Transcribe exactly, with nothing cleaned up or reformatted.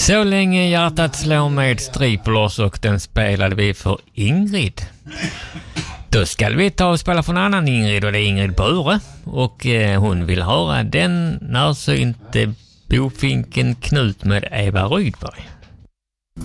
Så länge hjärtat slår med Stripolos, och den spelade vi för Ingrid. Då ska vi ta och spela för en annan Ingrid, och det är Ingrid Bure. Och eh, hon vill höra den närsynte bofinken Knut med Eva Rydberg.